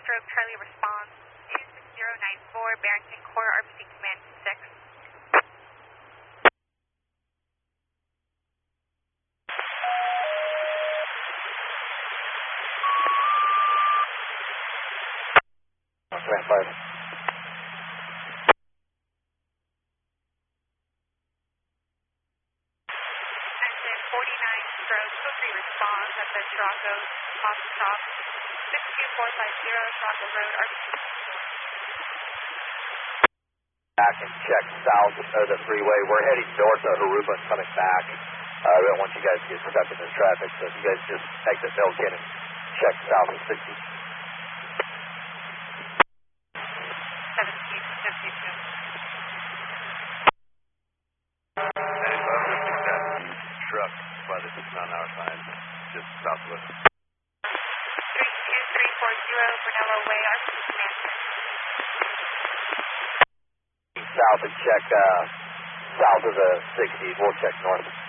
stroke Charlie response 26094 Barrington Core RPC Command 6. Command 5. Engine 49 stroke code 3 response at the Toronto Coffee Shop 62450 Toronto Road RPC. Back and check south of the freeway. We're heading north of Aruba and coming back. We don't want you guys to get stuck in this traffic, so if you guys just exit Milliken and check south of 60. 1752. Truck, but it's on our side, just south of us. 32340 Brunello Way, RPC Command 6. South and check south of the 60. We'll check north.